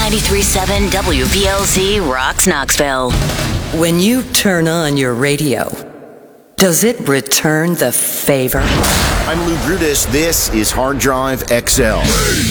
93.7 WVLZ rocks Knoxville. When you turn on your radio, does it return the favor? I'm Lou Brutus. This is Hard Drive XL.